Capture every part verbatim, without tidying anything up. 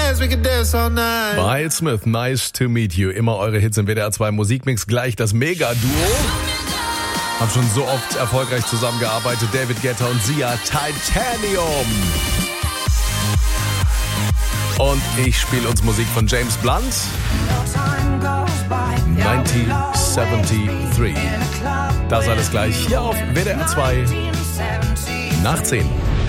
dance, we can dance all night. Miles Smith, nice to meet you. Immer eure Hits im W D R zwei Musikmix. Gleich das Mega-Duo. Haben schon so oft erfolgreich zusammengearbeitet. David Guetta und Sia, Titanium. Und ich spiele uns Musik von James Blunt. neunzehnhundertdreiundsiebzig. Das alles gleich hier auf W D R zwei nach zehn.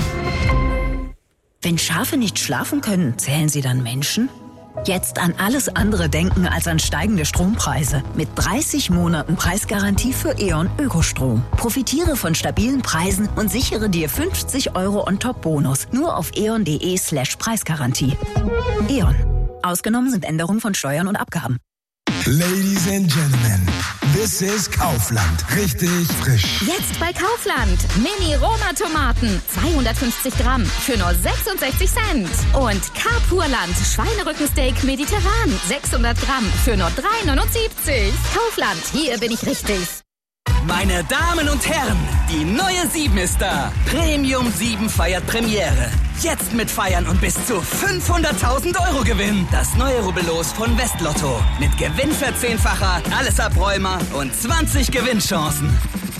Wenn Schafe nicht schlafen können, zählen sie dann Menschen? Jetzt an alles andere denken als an steigende Strompreise. Mit dreißig Monaten Preisgarantie für E.ON Ökostrom. Profitiere von stabilen Preisen und sichere dir fünfzig Euro On-Top-Bonus. Nur auf eon.de slash Preisgarantie. E.ON. Ausgenommen sind Änderungen von Steuern und Abgaben. Ladies and Gentlemen, this is Kaufland. Richtig frisch. Jetzt bei Kaufland. Mini-Roma-Tomaten. zweihundertfünfzig Gramm für nur sechsundsechzig Cent. Und Carpurland Schweinerückensteak mediterran. sechshundert Gramm für nur drei neunundsiebzig. Kaufland, hier bin ich richtig. Meine Damen und Herren, die neue sieben ist da. Premium sieben feiert Premiere. Jetzt mit Feiern und bis zu fünfhunderttausend Euro Gewinn. Das neue Rubbellos von Westlotto. Mit Gewinnverzehnfacher, alles Abräumer und zwanzig Gewinnchancen.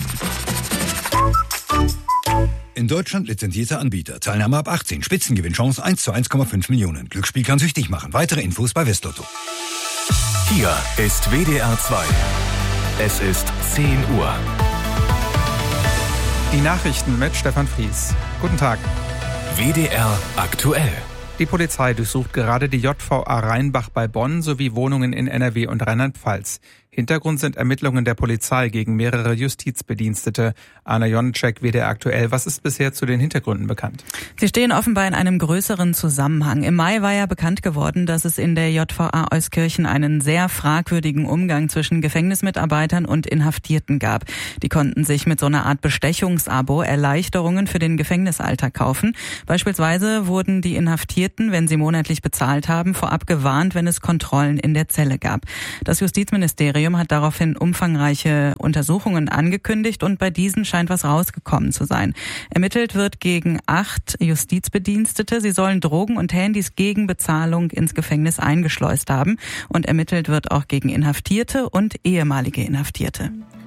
In Deutschland lizenzierter Anbieter. Teilnahme ab achtzehn. Spitzengewinnchance eins zu eins Komma fünf Millionen. Glücksspiel kann süchtig machen. Weitere Infos bei Westlotto. Hier ist W D R zwei. Es ist zehn Uhr. Die Nachrichten mit Stefan Fries. Guten Tag. W D R aktuell. Die Polizei durchsucht gerade die J V A Rheinbach bei Bonn sowie Wohnungen in N R W und Rheinland-Pfalz. Hintergrund sind Ermittlungen der Polizei gegen mehrere Justizbedienstete. Anna Jonczek, W D R aktuell. Was ist bisher zu den Hintergründen bekannt? Sie stehen offenbar in einem größeren Zusammenhang. Im Mai war ja bekannt geworden, dass es in der J V A Euskirchen einen sehr fragwürdigen Umgang zwischen Gefängnismitarbeitern und Inhaftierten gab. Die konnten sich mit so einer Art Bestechungsabo Erleichterungen für den Gefängnisalltag kaufen. Beispielsweise wurden die Inhaftierten, wenn sie monatlich bezahlt haben, vorab gewarnt, wenn es Kontrollen in der Zelle gab. Das Justizministerium hat daraufhin umfangreiche Untersuchungen angekündigt und bei diesen scheint was rausgekommen zu sein. Ermittelt wird gegen acht Justizbedienstete. Sie sollen Drogen und Handys gegen Bezahlung ins Gefängnis eingeschleust haben. Und ermittelt wird auch gegen Inhaftierte und ehemalige Inhaftierte.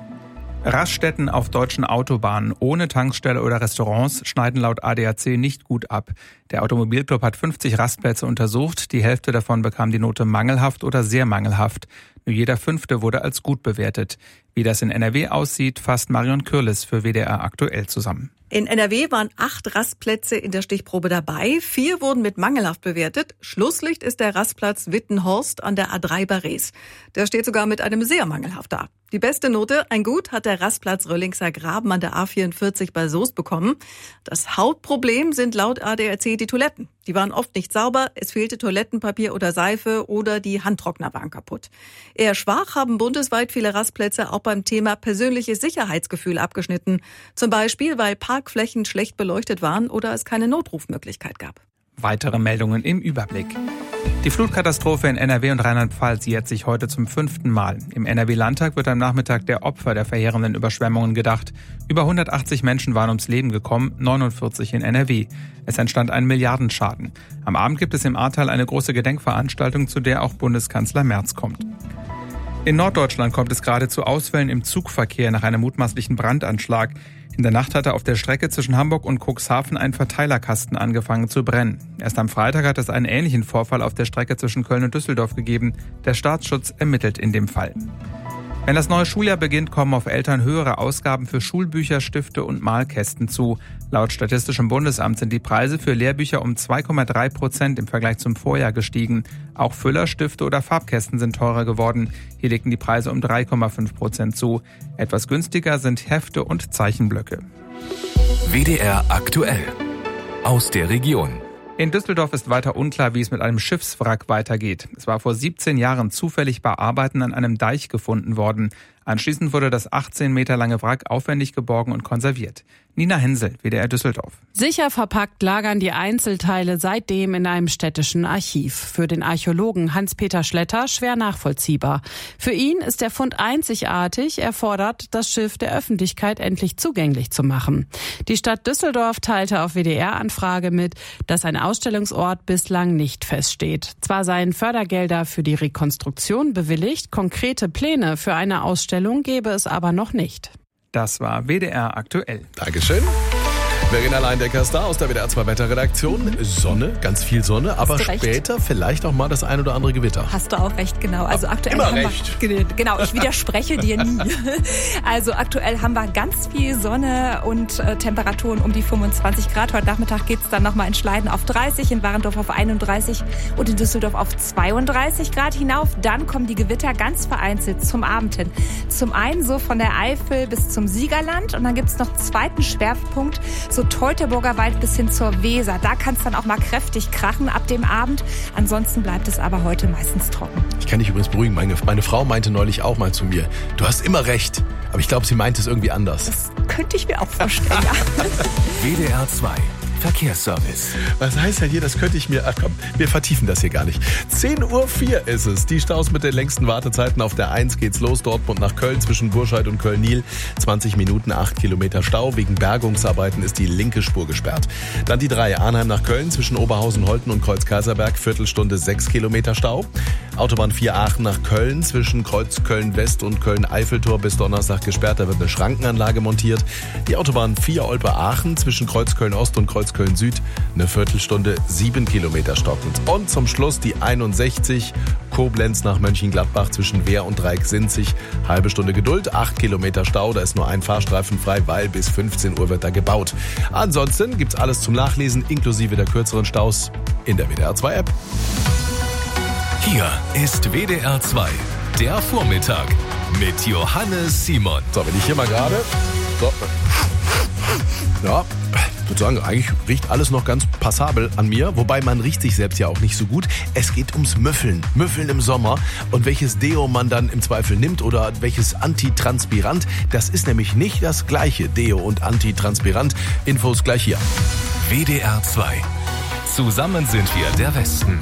Raststätten auf deutschen Autobahnen ohne Tankstelle oder Restaurants schneiden laut A D A C nicht gut ab. Der Automobilclub hat fünfzig Rastplätze untersucht. Die Hälfte davon bekam die Note mangelhaft oder sehr mangelhaft. Nur jeder fünfte wurde als gut bewertet. Wie das in N R W aussieht, fasst Marion Kürles für W D R aktuell zusammen. In N R W waren acht Rastplätze in der Stichprobe dabei. Vier wurden mit mangelhaft bewertet. Schlusslicht ist der Rastplatz Wittenhorst an der A drei bei Rees. Der steht sogar mit einem sehr mangelhaft da. Die beste Note, ein Gut, hat der Rastplatz Röllingser Graben an der A vierundvierzig bei Soest bekommen. Das Hauptproblem sind laut A D A C die Toiletten. Die waren oft nicht sauber, es fehlte Toilettenpapier oder Seife oder die Handtrockner waren kaputt. Eher schwach haben bundesweit viele Rastplätze auch beim Thema persönliches Sicherheitsgefühl abgeschnitten. Zum Beispiel, weil Parkflächen schlecht beleuchtet waren oder es keine Notrufmöglichkeit gab. Weitere Meldungen im Überblick. Die Flutkatastrophe in N R W und Rheinland-Pfalz jährt sich heute zum fünften Mal. Im N R W-Landtag wird am Nachmittag der Opfer der verheerenden Überschwemmungen gedacht. Über hundertachtzig Menschen waren ums Leben gekommen, neunundvierzig in N R W. Es entstand ein Milliardenschaden. Am Abend gibt es im Ahrtal eine große Gedenkveranstaltung, zu der auch Bundeskanzler Merz kommt. In Norddeutschland kommt es gerade zu Ausfällen im Zugverkehr nach einem mutmaßlichen Brandanschlag. In der Nacht hatte auf der Strecke zwischen Hamburg und Cuxhaven ein Verteilerkasten angefangen zu brennen. Erst am Freitag hat es einen ähnlichen Vorfall auf der Strecke zwischen Köln und Düsseldorf gegeben. Der Staatsschutz ermittelt in dem Fall. Wenn das neue Schuljahr beginnt, kommen auf Eltern höhere Ausgaben für Schulbücher, Stifte und Malkästen zu. Laut Statistischem Bundesamt sind die Preise für Lehrbücher um zwei Komma drei Prozent im Vergleich zum Vorjahr gestiegen. Auch Füller, Stifte oder Farbkästen sind teurer geworden. Hier legten die Preise um drei Komma fünf Prozent zu. Etwas günstiger sind Hefte und Zeichenblöcke. W D R aktuell. Aus der Region. In Düsseldorf ist weiter unklar, wie es mit einem Schiffswrack weitergeht. Es war vor siebzehn Jahren zufällig bei Arbeiten an einem Deich gefunden worden. Anschließend wurde das achtzehn Meter lange Wrack aufwendig geborgen und konserviert. Nina Hensel, W D R Düsseldorf. Sicher verpackt lagern die Einzelteile seitdem in einem städtischen Archiv. Für den Archäologen Hans-Peter Schletter schwer nachvollziehbar. Für ihn ist der Fund einzigartig. Er fordert, das Schiff der Öffentlichkeit endlich zugänglich zu machen. Die Stadt Düsseldorf teilte auf W D R-Anfrage mit, dass ein Ausstellungsort bislang nicht feststeht. Zwar seien Fördergelder für die Rekonstruktion bewilligt, konkrete Pläne für eine Ausstellung gäbe es aber noch nicht. Das war W D R aktuell. Dankeschön. Verena Leindecker ist da aus der W D R zwei Wetterredaktion. Sonne, ganz viel Sonne, aber später vielleicht auch mal das ein oder andere Gewitter. Hast du auch recht, genau. Also aktuell Immer haben recht. Wir, genau, ich widerspreche dir nie. Also aktuell haben wir ganz viel Sonne und äh, Temperaturen um die fünfundzwanzig Grad. Heute Nachmittag geht es dann nochmal in Schleiden auf dreißig, in Warendorf auf einunddreißig und in Düsseldorf auf zweiunddreißig Grad hinauf. Dann kommen die Gewitter ganz vereinzelt zum Abend hin. Zum einen so von der Eifel bis zum Siegerland und dann gibt es noch einen zweiten Schwerpunkt, so Teutoburger Wald bis hin zur Weser. Da kann es dann auch mal kräftig krachen ab dem Abend. Ansonsten bleibt es aber heute meistens trocken. Ich kann dich übrigens beruhigen. Meine, meine Frau meinte neulich auch mal zu mir, du hast immer recht. Aber ich glaube, sie meint es irgendwie anders. Das könnte ich mir auch vorstellen, ja. W D R zwei Verkehrsservice. Was heißt denn hier, das könnte ich mir... Ach komm, wir vertiefen das hier gar nicht. zehn Uhr vier ist es. Die Staus mit den längsten Wartezeiten auf der eins geht's los. Dortmund nach Köln zwischen Burscheid und Köln-Nil. zwanzig Minuten, acht Kilometer Stau. Wegen Bergungsarbeiten ist die linke Spur gesperrt. Dann die drei Arnheim nach Köln zwischen Oberhausen-Holten und Kreuz-Kaiserberg. Viertelstunde, sechs Kilometer Stau. Autobahn vier Aachen nach Köln zwischen Kreuz Köln-West und Köln-Eiffeltor bis Donnerstag gesperrt. Da wird eine Schrankenanlage montiert. Die Autobahn vier Olpe-Aachen zwischen Kreuz Köln-Ost und Kreuz Köln-Süd. Eine Viertelstunde, sieben Kilometer stockend. Und zum Schluss die einundsechzig Koblenz nach Mönchengladbach zwischen Wehr und Dreieck-Sinzig. Halbe Stunde Geduld, acht Kilometer Stau. Da ist nur ein Fahrstreifen frei, weil bis fünfzehn Uhr wird da gebaut. Ansonsten gibt's alles zum Nachlesen, inklusive der kürzeren Staus in der W D R zwei App. Hier ist W D R zwei, der Vormittag mit Johannes Simon. So, wenn ich hier mal gerade... So. Ja, ich würde sagen, eigentlich riecht alles noch ganz passabel an mir. Wobei man riecht sich selbst ja auch nicht so gut. Es geht ums Müffeln. Müffeln im Sommer. Und welches Deo man dann im Zweifel nimmt oder welches Antitranspirant, das ist nämlich nicht das gleiche Deo und Antitranspirant. Infos gleich hier. W D R zwei. Zusammen sind wir der Westen.